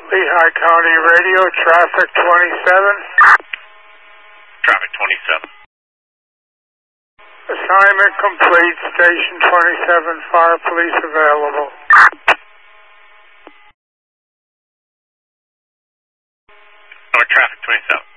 Lehigh County Radio, traffic 27. Traffic 27. Assignment complete, station 27, fire police available. Traffic 27.